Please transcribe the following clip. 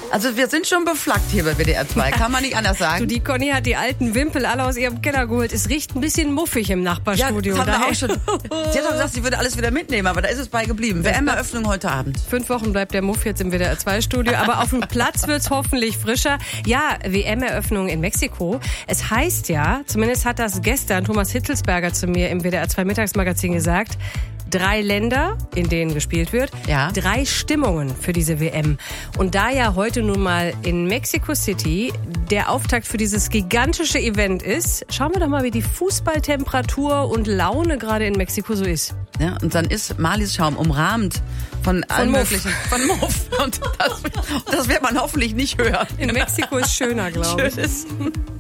Also wir sind schon beflaggt hier bei WDR 2, kann man nicht anders sagen. Du, die Conny hat die alten Wimpel alle aus ihrem Keller geholt. Es riecht ein bisschen muffig im Nachbarstudio. Ja, das haben wir auch schon. Sie hat doch gesagt, sie würde alles wieder mitnehmen, aber da ist es bei geblieben. WM-Eröffnung heute Abend. 5 Wochen bleibt der Muff jetzt im WDR 2 Studio, aber auf dem Platz wird's hoffentlich frischer. Ja, WM-Eröffnung in Mexiko. Es heißt ja, zumindest hat das gestern Thomas Hitzelsberger zu mir im WDR 2 Mittagsmagazin gesagt, 3 Länder, in denen gespielt wird, Ja. 3 Stimmungen für diese WM. Und da ja heute nun mal in Mexico City der Auftakt für dieses gigantische Event ist, schauen wir doch mal, wie die Fußballtemperatur und Laune gerade in Mexiko so ist. Ja, und dann ist Marlies Schaum umrahmt von allen Muff. möglichen, von Muff. Und das wird man hoffentlich nicht hören. In Mexiko ist schöner, glaube ich. Tschüss.